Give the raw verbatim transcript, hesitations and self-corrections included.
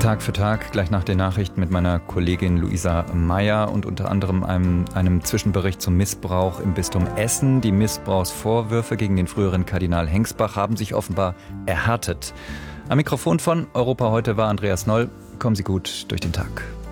Tag für Tag, gleich nach den Nachrichten mit meiner Kollegin Luisa Meyer und unter anderem einem, einem Zwischenbericht zum Missbrauch im Bistum Essen. Die Missbrauchsvorwürfe gegen den früheren Kardinal Hengsbach haben sich offenbar erhärtet. Am Mikrofon von Europa heute war Andreas Noll. Kommen Sie gut durch den Tag.